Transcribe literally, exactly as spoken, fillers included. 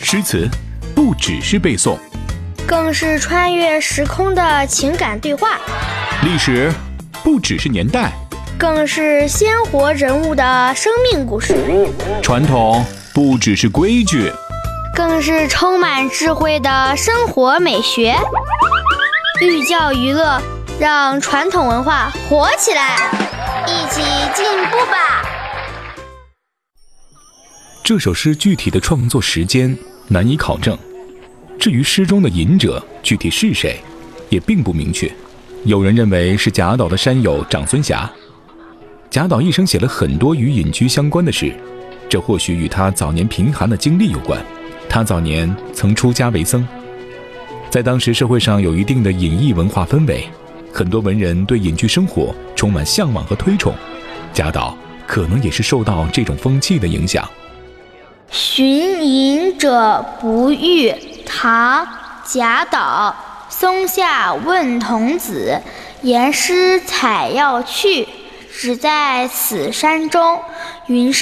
诗词不只是背诵， 更是穿越时空的情感对话； 历史不只是年代， 更是鲜活人物的生命故事； 传统不只是规矩， 更是充满智慧的生活美学。寓教于乐，让传统文化活起来，一起进步吧。 这首诗具体的创作时间难以考证，至于诗中的隐者具体是谁，也并不明确。有人认为是贾岛的山友长孙峡。贾岛一生写了很多与隐居相关的诗，这或许与他早年贫寒的经历有关。他早年曾出家为僧，在当时社会上有一定的隐逸文化氛围，很多文人对隐居生活充满向往和推崇，贾岛可能也是受到这种风气的影响。 寻隐者不遇，唐·贾岛。松下问童子，言师采药去，只在此山中。云